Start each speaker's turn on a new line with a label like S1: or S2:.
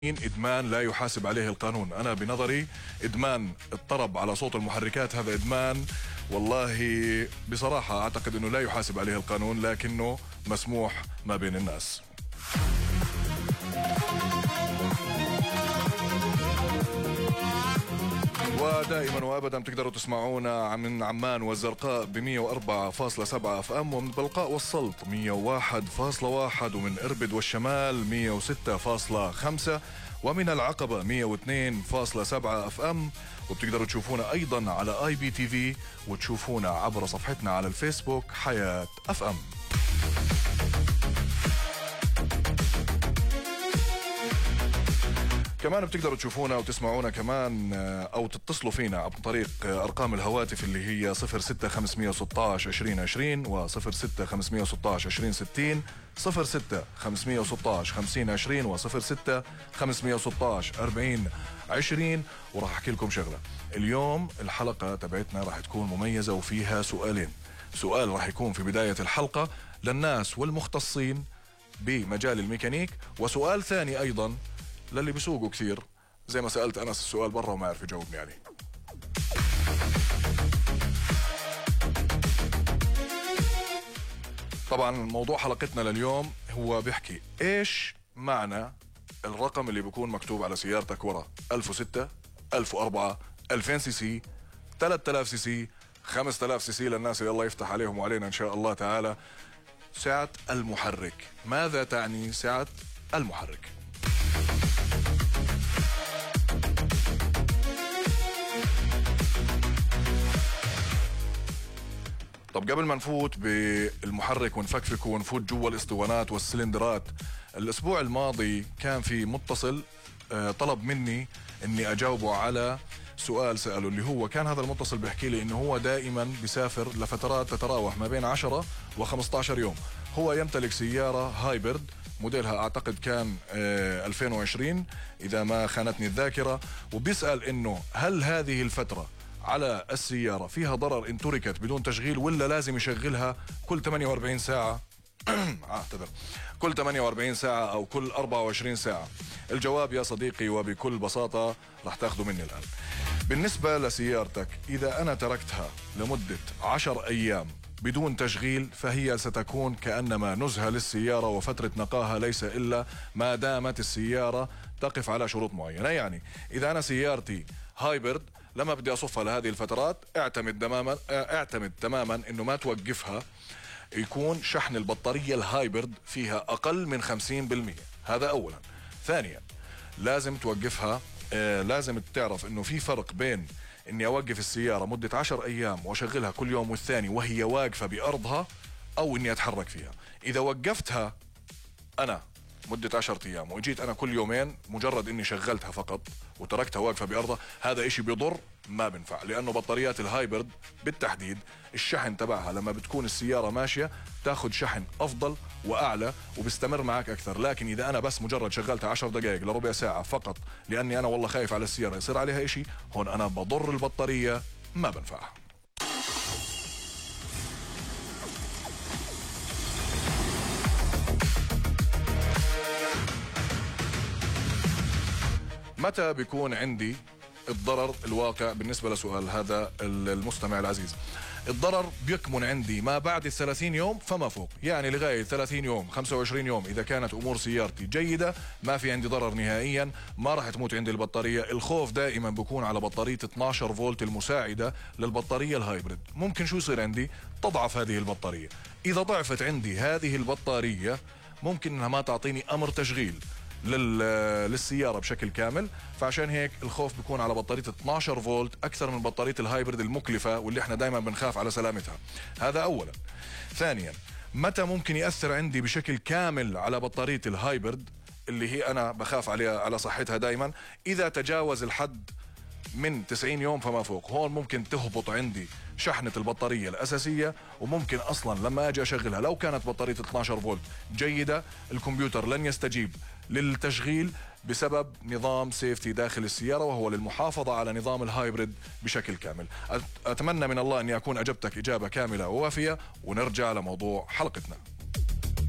S1: إدمان لا يحاسب عليه القانون. أنا بنظري إدمان الطرب على صوت المحركات هذا إدمان والله بصراحة أعتقد أنه لا يحاسب عليه القانون، لكنه مسموح ما بين الناس. ودائما وابدا بتقدروا تسمعونا من عمان والزرقاء ب 104.7 اف ام، ومن بلقاء والسلط 101.1، ومن اربد والشمال 106.5، ومن العقبة 102.7 اف ام. وبتقدروا تشوفونا ايضا على اي بي تي في، وتشوفونا عبر صفحتنا على الفيسبوك حياة اف ام. كمان بتقدروا تشوفونا وتسمعونا كمان او تتصلوا فينا عن طريق ارقام الهواتف اللي هي 06 516 2020 و 06 516 2060، 06 516 5020 و 06 516 4020. وراح احكي لكم شغله، اليوم الحلقه تبعتنا راح تكون مميزه وفيها سؤالين. سؤال راح يكون في بدايه الحلقه للناس والمختصين بمجال الميكانيك، وسؤال ثاني ايضا للي بيسوقوا كثير، زي ما سألت أنس السؤال برا وما يعرف يجاوبني عليه. طبعا موضوع حلقتنا لليوم هو بيحكي إيش معنى الرقم اللي بيكون مكتوب على سيارتك ورا 1006 1004 2000 سي سي 3000 سي سي 5000 سي سي للناس اللي الله يفتح عليهم وعلينا إن شاء الله تعالى. سعة المحرك، ماذا تعني سعة المحرك؟ طب قبل ما نفوت بالمحرك ونفكفكه ونفوت جوا الاسطوانات والسلندرات، الاسبوع الماضي كان في متصل طلب مني اني اجاوبه على سؤال سأله، اللي هو كان هذا المتصل بيحكي لي انه هو دائما بيسافر لفترات تتراوح ما بين 10 و15 يوم. هو يمتلك سيارة هايبرد موديلها اعتقد كان 2020 اذا ما خانتني الذاكرة، وبيسأل انه هل هذه الفترة على السيارة فيها ضرر إن تركت بدون تشغيل، ولا لازم يشغلها كل 48 ساعة كل 48 ساعة أو كل 24 ساعة؟ الجواب يا صديقي وبكل بساطة رح تاخذوا مني الآن. بالنسبة لسيارتك، إذا أنا تركتها لمدة 10 أيام بدون تشغيل فهي ستكون كأنما نزهة للسيارة، وفترة نقاها ليس إلا ما دامت السيارة تقف على شروط معينة. يعني إذا أنا سيارتي هايبرد لما بدي أصفها لهذه الفترات اعتمد تماما إنه ما توقفها، يكون شحن البطارية الهايبرد فيها أقل من 50%. هذا أولا. ثانيا لازم توقفها، لازم تعرف إنه في فرق بين إني أوقف السيارة مدة 10 أيام وأشغلها كل يوم والثاني وهي واقفة بأرضها، أو إني أتحرك فيها. إذا وقفتها أنا مدة 10 أيام وجيت أنا كل يومين مجرد إني شغلتها فقط وتركتها واقفة بأرضها، هذا إشي بيضر، ما بنفع. لأنه بطاريات الهايبرد بالتحديد الشحن تبعها لما بتكون السيارة ماشية تاخد شحن أفضل وأعلى وبستمر معك أكثر. لكن إذا أنا بس مجرد شغلتها 10 دقائق لربع ساعة فقط لأني أنا والله خايف على السيارة يصير عليها إشي، هون أنا بضر البطارية، ما بنفعها. متى بيكون عندي الضرر الواقع بالنسبة لسؤال هذا المستمع العزيز؟ الضرر بيكمن عندي ما بعد 30 يوم فما فوق، يعني لغاية 30 يوم 25 يوم إذا كانت أمور سيارتي جيدة ما في عندي ضرر نهائيا، ما راح تموت عندي البطارية. الخوف دائما بيكون على بطارية 12 فولت المساعدة للبطارية الهايبرد. ممكن شو يصير عندي؟ تضعف هذه البطارية. إذا ضعفت عندي هذه البطارية ممكن إنها ما تعطيني أمر تشغيل للسيارة بشكل كامل. فعشان هيك الخوف بيكون على بطارية 12 فولت أكثر من بطارية الهايبرد المكلفة واللي احنا دايما بنخاف على سلامتها. هذا أولا. ثانيا، متى ممكن يأثر عندي بشكل كامل على بطارية الهايبرد اللي هي أنا بخاف عليها على صحتها دايما؟ إذا تجاوز الحد من 90 يوم فما فوق، هون ممكن تهبط عندي شحنة البطارية الأساسية، وممكن أصلا لما أجي أشغلها لو كانت بطارية 12 فولت جيدة الكمبيوتر لن يستجيب للتشغيل بسبب نظام سيفتي داخل السيارة، وهو للمحافظة على نظام الهايبرد بشكل كامل. أتمنى من الله أني أكون أجبتك إجابة كاملة ووافية، ونرجع لموضوع حلقتنا.